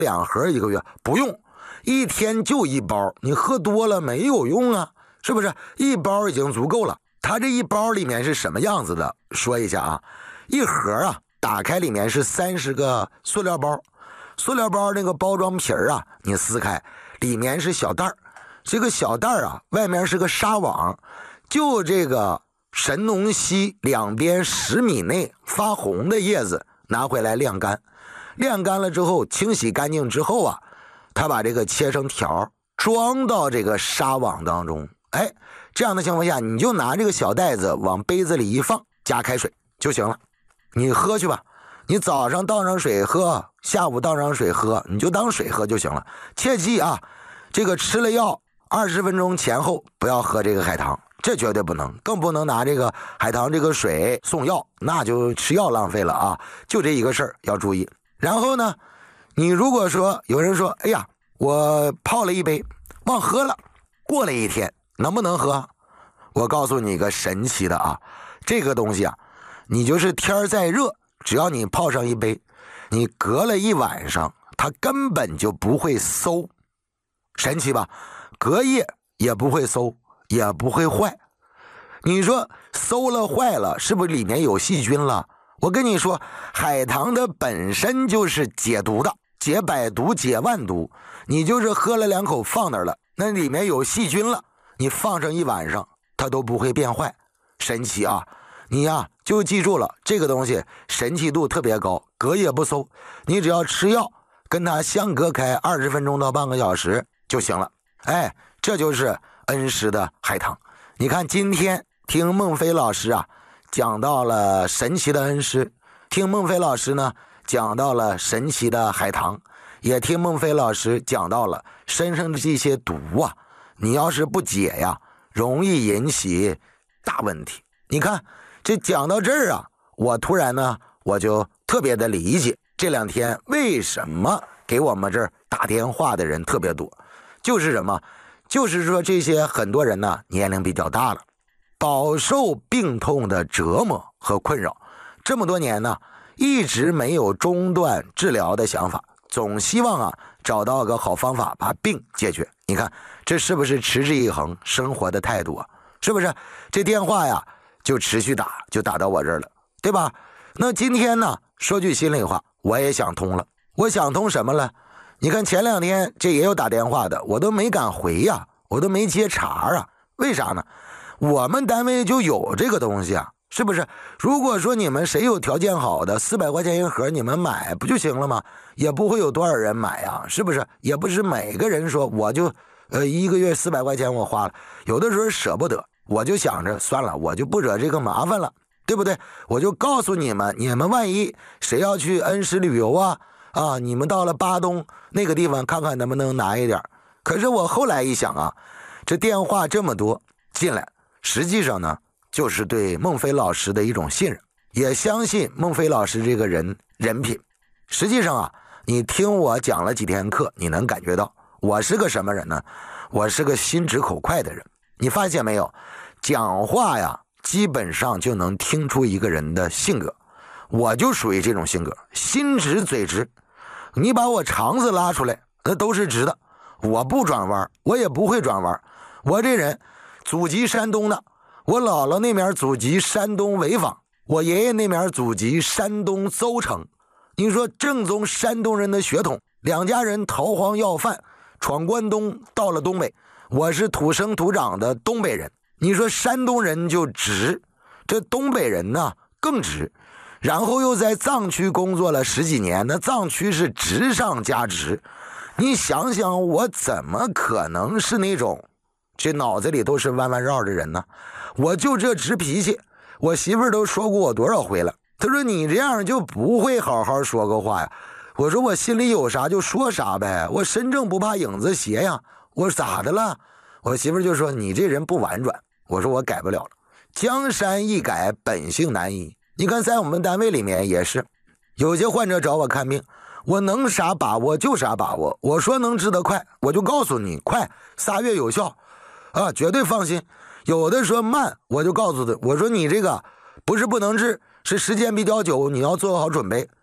2盒一个月，不用，一天就1包，你喝多了没有用啊，是不是？1包已经足够了。它这1包里面是什么样子的？说一下啊，一盒啊，打开里面是30个塑料包，塑料包那个包装皮啊，你撕开，里面是小袋儿，这个小袋儿啊，外面是个纱网，就这个神农烯两边10米内发红的叶子拿回来晾干，晾干了之后清洗干净之后啊，他把这个切成条，装到这个纱网当中。哎，这样的情况下，你就拿这个小袋子往杯子里一放，加开水就行了，你喝去吧。你早上倒上水喝，下午倒上水喝，你就当水喝就行了。切记啊，这个吃了药20分钟前后不要喝这个海棠，这绝对不能，更不能拿这个海棠这个水送药，那就吃药浪费了啊！就这一个事儿要注意。然后呢，你如果说有人说，哎呀，我泡了一杯忘喝了，过了1天能不能喝？我告诉你一个神奇的啊，这个东西啊，你就是天再热，只要你泡上一杯，你隔了1晚上，它根本就不会馊，神奇吧？隔夜也不会馊，也不会坏。你说馊了坏了，是不是里面有细菌了？我跟你说，海棠的本身就是解毒的，解百毒解万毒。你就是喝了2口放那儿了，那里面有细菌了，你放上1晚上，它都不会变坏，神奇啊！你呀，就记住了，这个东西神奇度特别高，隔夜不馊，你只要吃药跟它相隔开20分钟到半个小时就行了。哎，这就是恩施的海棠。你看今天听孟非老师啊讲到了神奇的恩施，听孟非老师呢讲到了神奇的海棠，也听孟非老师讲到了身上的这些毒啊，你要是不解呀，容易引起大问题。你看这讲到这儿啊，我突然呢我就特别的理解这2天为什么给我们这儿打电话的人特别多，就是什么？就是说这些很多人呢年龄比较大了，饱受病痛的折磨和困扰，这么多年呢一直没有中断治疗的想法，总希望啊找到个好方法把病解决。你看这是不是持之以恒生活的态度啊？是不是？这电话呀就持续打，就打到我这儿了，对吧？那今天呢说句心里话，我也想通了。我想通什么了？你看前2天这也有打电话的，我都没敢回呀，我都没接茬啊。为啥呢？我们单位就有这个东西啊，是不是？如果说你们谁有条件好的，400块钱1盒，你们买不就行了吗？也不会有多少人买呀，是不是？也不是每个人说我就1个月400块钱我花了，有的时候舍不得，我就想着算了，我就不惹这个麻烦了，对不对？我就告诉你们，你们万一谁要去恩施旅游啊，你们到了巴东那个地方看看能不能拿一点。可是我后来一想啊，这电话这么多进来，实际上呢就是对孟非老师的一种信任，也相信孟非老师这个人品。实际上啊，你听我讲了几天课，你能感觉到我是个什么人呢？我是个心直口快的人。你发现没有，讲话呀基本上就能听出一个人的性格，我就属于这种性格，心直嘴直。你把我肠子拉出来，那都是直的，我不转弯，我也不会转弯。我这人祖籍山东的，我姥姥那边祖籍山东潍坊，我爷爷那边祖籍山东邹城。你说正宗山东人的血统，2家人逃荒要饭，闯关东到了东北，我是土生土长的东北人。你说山东人就直，这东北人呢更直，然后又在藏区工作了10几年，那藏区是直上加直。你想想，我怎么可能是那种这脑子里都是弯弯绕的人呢？我就这直脾气，我媳妇儿都说过我多少回了，她说你这样就不会好好说个话呀。我说我心里有啥就说啥呗，我身正不怕影子斜呀。我说咋的了？我媳妇儿就说你这人不婉转。我说我改不了了，江山易改，本性难移。你看在我们单位里面也是，有些患者找我看病，我能啥把握就啥把握，我说能治得快，我就告诉你快，3月有效啊，绝对放心。有的说慢，我就告诉他，我说你这个不是不能治，是时间比较久，你要做好准备。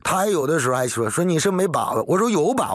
他有的时候还说你是没把握，我说有把握。